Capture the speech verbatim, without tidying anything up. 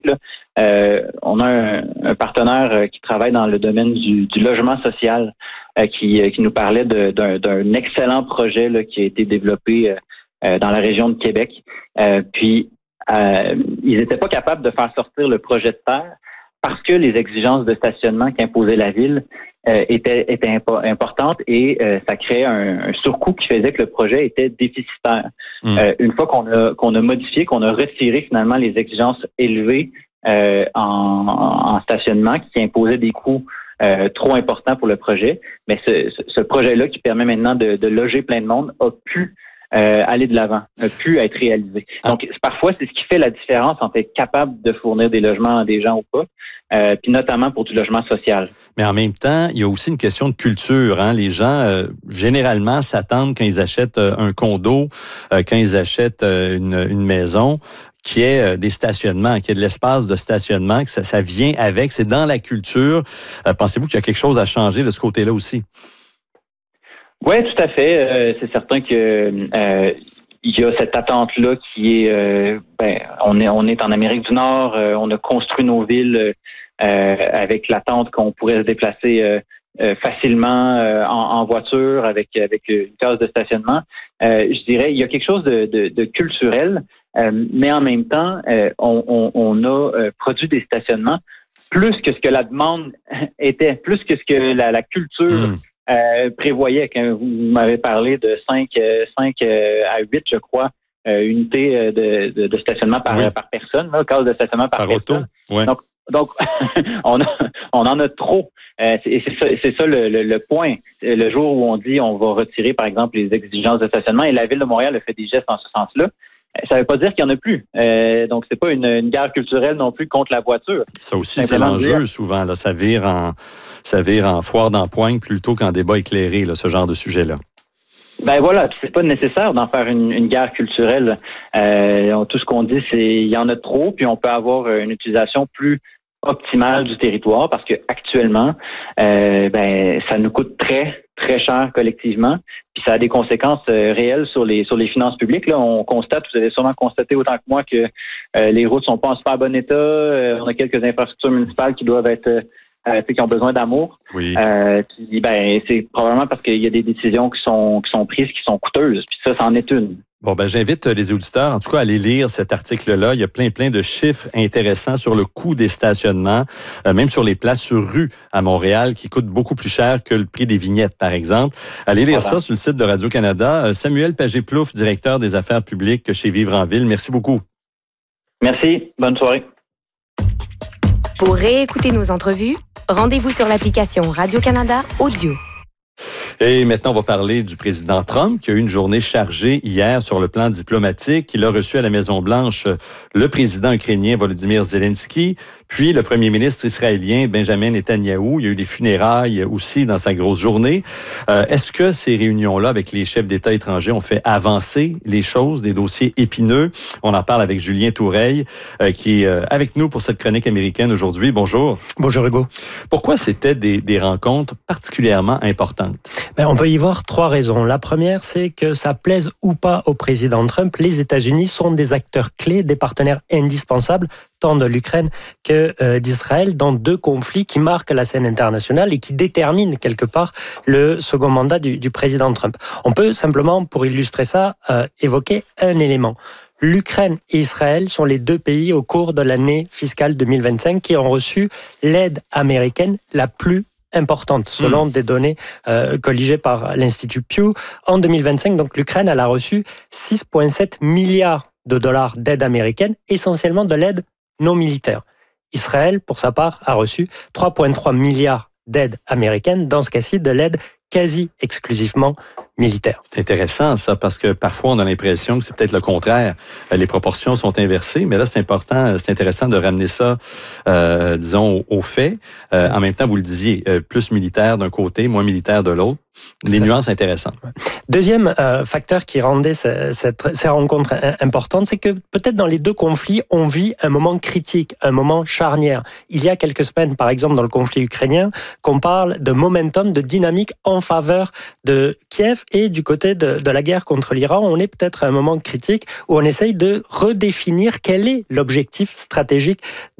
Là, euh, on a un, un partenaire qui travaille dans le domaine du, du logement social euh, qui, qui nous parlait de, d'un, d'un excellent projet là, qui a été développé euh, dans la région de Québec. Euh, puis, euh, ils n'étaient pas capables de faire sortir le projet de terre parce que les exigences de stationnement qu'imposait la ville euh, étaient, étaient impo- importantes et euh, ça créait un, un surcoût qui faisait que le projet était déficitaire. Mmh. Euh, une fois qu'on a, qu'on a modifié, qu'on a retiré finalement les exigences élevées euh, en, en stationnement qui imposaient des coûts euh, trop importants pour le projet, mais ce, ce, ce projet-là qui permet maintenant de, de loger plein de monde a pu Euh, aller de l'avant, a pu être réalisé. Donc, parfois, c'est ce qui fait la différence entre être capable de fournir des logements à des gens ou pas, euh, puis notamment pour du logement social. Mais en même temps, il y a aussi une question de culture. Hein? Les gens, euh, généralement, s'attendent quand ils achètent euh, un condo, euh, quand ils achètent euh, une, une maison, qui est euh, des stationnements, qui est de l'espace de stationnement, que ça, ça vient avec, c'est dans la culture. Euh, pensez-vous qu'il y a quelque chose à changer de ce côté-là aussi? Oui, tout à fait. Euh, c'est certain que euh, il y a cette attente-là qui est, euh, ben, on est, on est en Amérique du Nord, euh, on a construit nos villes euh, avec l'attente qu'on pourrait se déplacer euh, euh, facilement euh, en, en voiture avec avec une case de stationnement. Euh, je dirais, il y a quelque chose de, de, de culturel, euh, mais en même temps, euh, on, on, on a euh, produit des stationnements plus que ce que la demande était, plus que ce que la, la culture. Mmh. Euh, prévoyait, quand vous m'avez parlé de cinq à huit, je crois, euh, unités de, de, de stationnement par, oui. par personne, là, case de stationnement par, par personne. Auto, ouais. Donc, donc on, a, on en a trop. Euh, c'est, c'est ça, c'est ça le, le, le point. Le jour où on dit on va retirer, par exemple, les exigences de stationnement, et la Ville de Montréal a fait des gestes en ce sens-là, ça ne veut pas dire qu'il n'y en a plus. Euh, donc, c'est pas une, une guerre culturelle non plus contre la voiture. Ça aussi, c'est l'enjeu dire. souvent. Là, ça vire en, ça vire en foire d'empoigne plutôt qu'en débat éclairé, là, ce genre de sujet-là. Ben voilà, c'est pas nécessaire d'en faire une, une guerre culturelle. Euh, tout ce qu'on dit, c'est il y en a trop, puis on peut avoir une utilisation plus optimale du territoire parce que actuellement, euh, ben ça nous coûte très très cher collectivement, puis ça a des conséquences euh, réelles sur les sur les finances publiques. Là, on constate, vous avez sûrement constaté autant que moi que euh, les routes sont pas en super bon état. Euh, on a quelques infrastructures municipales qui doivent être euh, qui ont besoin d'amour. Oui. Euh, puis, ben c'est probablement parce qu'il y a des décisions qui sont qui sont prises qui sont coûteuses. Puis ça, c'en est une. Bon, ben j'invite les auditeurs, en tout cas, à aller lire cet article-là. Il y a plein, plein de chiffres intéressants sur le coût des stationnements, euh, même sur les places sur rue à Montréal, qui coûtent beaucoup plus cher que le prix des vignettes, par exemple. Allez lire voilà. ça sur le site de Radio-Canada. Euh, Samuel Pagé-Plouffe, directeur des affaires publiques chez Vivre en Ville. Merci beaucoup. Merci. Bonne soirée. Pour réécouter nos entrevues, rendez-vous sur l'application Radio-Canada Audio. Et maintenant, on va parler du président Trump qui a eu une journée chargée hier sur le plan diplomatique. Il a reçu à la Maison-Blanche le président ukrainien Volodymyr Zelensky, puis le premier ministre israélien Benjamin Netanyahou. Il y a eu des funérailles aussi dans sa grosse journée. Euh, est-ce que ces réunions-là avec les chefs d'État étrangers ont fait avancer les choses, des dossiers épineux? On en parle avec Julien Toureille, euh, qui est euh, avec nous pour cette chronique américaine aujourd'hui. Bonjour. Bonjour Hugo. Pourquoi c'était des, des rencontres particulièrement importantes? Ben, on peut y voir trois raisons. La première, c'est que ça plaise ou pas au président Trump, les États-Unis sont des acteurs clés, des partenaires indispensables, tant de l'Ukraine que euh, d'Israël, dans deux conflits qui marquent la scène internationale et qui déterminent quelque part le second mandat du, du président Trump. On peut simplement, pour illustrer ça, euh, évoquer un élément. L'Ukraine et Israël sont les deux pays au cours de l'année fiscale deux mille vingt-cinq qui ont reçu l'aide américaine la plus importante, selon mmh. des données euh, colligées par l'Institut Pew. En deux mille vingt-cinq, donc, l'Ukraine elle a reçu six virgule sept milliards de dollars d'aide américaine, essentiellement de l'aide non militaire. Israël, pour sa part, a reçu trois virgule trois milliards d'aide américaine, dans ce cas-ci de l'aide quasi exclusivement militaire. C'est intéressant ça, parce que parfois on a l'impression que c'est peut-être le contraire. Les proportions sont inversées, mais là c'est important, c'est intéressant de ramener ça, euh, disons, aux faits. Euh, en même temps, vous le disiez, euh, plus militaire d'un côté, moins militaire de l'autre. Les nuances intéressantes. Deuxième euh, facteur qui rendait cette, cette, ces rencontres importantes, c'est que peut-être dans les deux conflits, on vit un moment critique, un moment charnière. Il y a quelques semaines, par exemple, dans le conflit ukrainien, qu'on parle de momentum, de dynamique en faveur de Kiev Et du côté de, de la guerre contre l'Iran, on est peut-être à un moment critique où on essaye de redéfinir quel est l'objectif stratégique